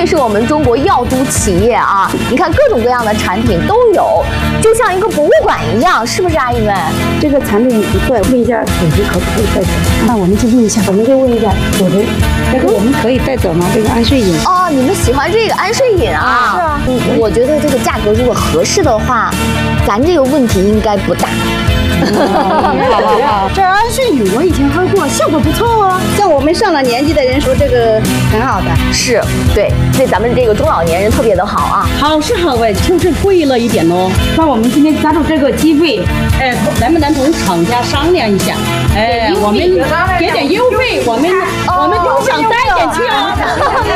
愧是我们中国药都企业啊！你看各种各样的产品都有，就像一个博物馆一样，是不是阿姨们？ 这个产品不错，问一下主子可不可以带走？那我们就问一下，我们就问一下主子，这个我们可以带走吗？这个安睡饮。 哦，你们喜欢这个安睡饮啊？ 是啊。 我觉得这个价格如果合适的话，咱这个问题应该不大。 这安睡饮我以前喝过，效果不错哦。像我们上了年纪的人说这个很好的， 是对咱们这个中老年人特别的好啊。 好是好哎，就是贵了一点哦。 那我们今天加入这个机会， 能不能同厂家商量一下？我们给点优惠，我们就想带点去啊。